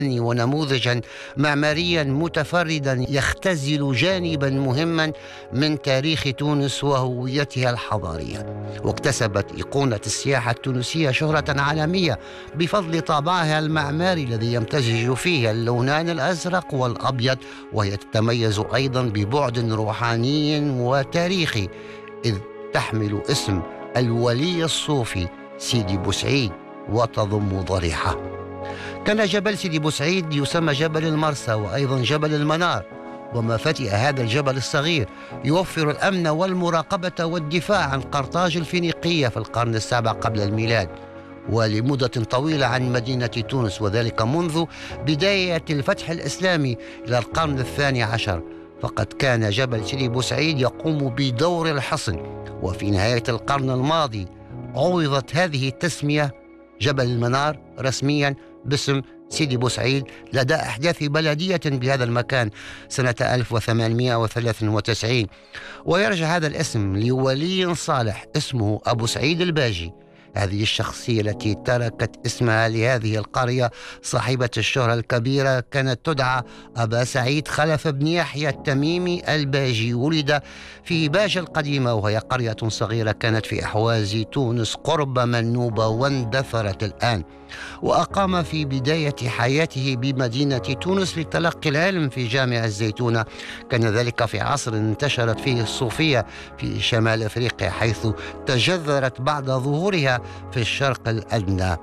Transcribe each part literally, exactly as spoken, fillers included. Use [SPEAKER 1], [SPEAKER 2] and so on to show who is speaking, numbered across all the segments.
[SPEAKER 1] ونموذجا معماريا متفردا يختزل جانبا مهما من تاريخ تونس وهويتها الحضارية. واكتسبت أيقونة السياحة التونسية شهرة عالمية بفضل طابعها المعماري الذي يمتزج فيه اللونان الأزرق والأبيض، وهي تتميز أيضا ببعد روحاني وتاريخي، إذ تحمل اسم الولي الصوفي سيدي بوسعيد وتضم ضريحة. كان جبل سيدي بوسعيد يسمى جبل المرسى وأيضا جبل المنار، ومفاتئ هذا الجبل الصغير يوفر الأمن والمراقبة والدفاع عن قرطاج الفينيقية في القرن السابع قبل الميلاد، ولمدة طويلة عن مدينة تونس، وذلك منذ بداية الفتح الإسلامي إلى القرن الثاني عشر. فقد كان جبل سيدي بوسعيد يقوم بدور الحصن، وفي نهاية القرن الماضي عوضت هذه التسمية جبل المنار رسميا باسم سيدي بوسعيد لدى أحداث بلدية بهذا المكان سنة ألف وثمانمائة وثلاثة وتسعين. ويرجع هذا الاسم لولي صالح اسمه أبو سعيد الباجي. هذه الشخصية التي تركت اسمها لهذه القرية صاحبة الشهرة الكبيرة كانت تدعى أبا سعيد خلف بن يحيى التميمي الباجي. ولد في باجة القديمة، وهي قرية صغيرة كانت في أحواز تونس قرب منوبة واندثرت الآن. وأقام في بداية حياته بمدينة تونس لتلقي العلم في جامع الزيتونة. كان ذلك في عصر انتشرت فيه الصوفية في شمال أفريقيا، حيث تجذرت بعد ظهورها في الشرق الأدنى.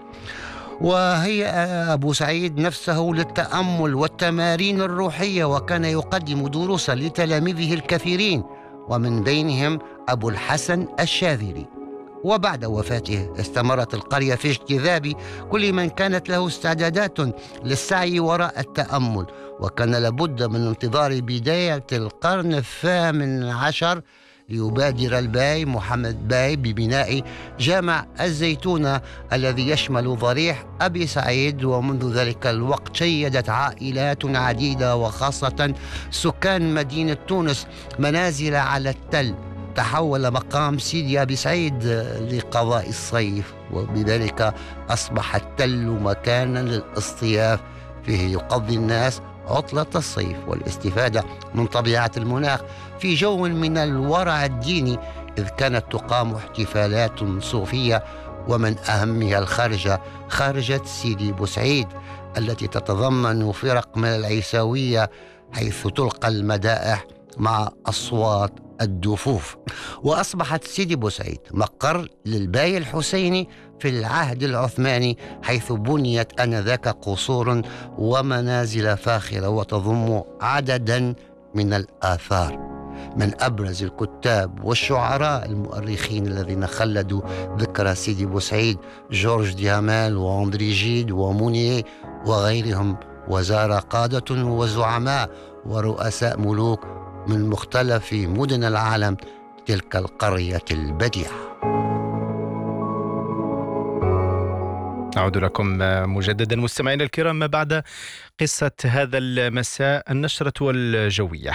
[SPEAKER 1] وهيأ أبو سعيد نفسه للتأمل والتمارين الروحية، وكان يقدم دروسا لتلاميذه الكثيرين، ومن بينهم أبو الحسن الشاذلي. وبعد وفاته استمرت القرية في اجتذاب كل من كانت له استعدادات للسعي وراء التأمل، وكان لابد من انتظار بداية القرن الثامن عشر ليبادر الباي محمد باي ببناء جامع الزيتونة الذي يشمل ضريح أبي سعيد. ومنذ ذلك الوقت شيدت عائلات عديدة وخاصة سكان مدينة تونس منازل على التل. تحول مقام سيدي أبي سعيد لقضاء الصيف، وبذلك أصبح التل مكانا للاصطياف فيه يقضي الناس عطلة الصيف والاستفادة من طبيعة المناخ في جو من الورع الديني، إذ كانت تقام احتفالات صوفية، ومن أهمها الخارجة خارجة سيدي بوسعيد التي تتضمن فرق من العيساوية، حيث تلقى المدائح مع أصوات الدفوف. وأصبحت سيدي بوسعيد مقر للباي الحسيني في العهد العثماني، حيث بنيت آنذاك قصور ومنازل فاخرة وتضم عددا من الآثار. من أبرز الكتاب والشعراء المؤرخين الذين خلدوا ذكرى سيدي بوسعيد جورج ديامال وأندري جيد ومونيه وغيرهم، وزار قادة وزعماء ورؤساء ملوك من مختلف مدن العالم تلك القرية البديعة.
[SPEAKER 2] نعود لكم مجددا مستمعينا الكرام بعد قصة هذا المساء النشرة الجوية.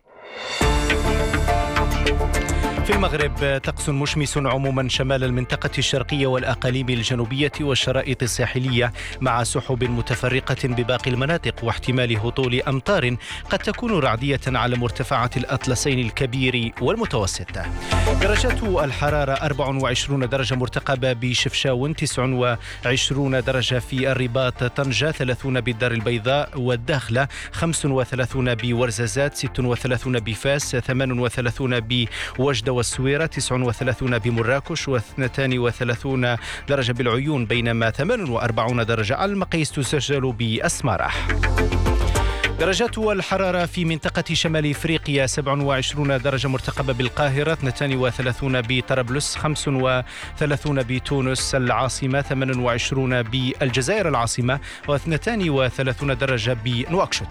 [SPEAKER 2] في المغرب طقس مشمس عموما شمال المنطقة الشرقية والأقاليم الجنوبية والشرائط الساحلية، مع سحب متفرقة بباقي المناطق، واحتمال هطول أمطار قد تكون رعدية على مرتفعات الأطلسين الكبير والمتوسط. درجات الحرارة أربعة وعشرين درجة مرتقبة بشفشاون، تسعة وعشرين درجة في الرباط طنجة، ثلاثين بالدار البيضاء والداخلة، خمسة وثلاثين بورزازات، ستة وثلاثين بفاس، ثمانية وثلاثين بوجدة والسويرة، تسعة وثلاثين بمراكش، واثنتان وثلاثين درجة بالعيون، بينما ثمانية وأربعين درجة على المقيس تسجل بأسمارة. درجات الحرارة في منطقة شمال إفريقيا سبعة وعشرين درجة مرتقبة بالقاهرة، اثنتان وثلاثين بطرابلس، خمسة وثلاثين بتونس العاصمة، ثمانية وعشرين بالجزائر العاصمة، واثنتان وثلاثين درجة بنواكشوط.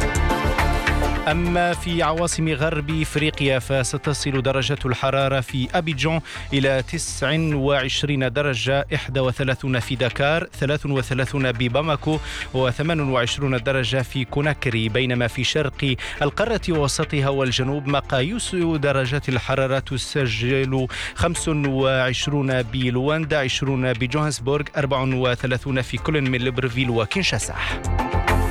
[SPEAKER 2] أما في عواصم غرب إفريقيا فستصل درجة الحرارة في أبيجان إلى تسعة وعشرين درجة، إحدى وثلاثين في دكار، ثلاثة وثلاثين بباماكو، وثمانية وعشرين درجة في كوناكري. بينما في شرق القارة ووسطها والجنوب مقاييس درجات الحرارة تسجل خمسة وعشرين بلواندا، عشرين بجوهانسبورغ، أربعة وثلاثين في كل من ليبرفيل وكينشاسا.